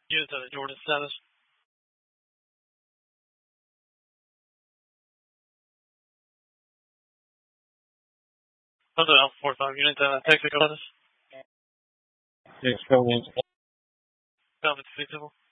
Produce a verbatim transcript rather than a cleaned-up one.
Unit to the Jordan status. Other Alpha forty-five unit to Texaco status. Texaco, Alpha two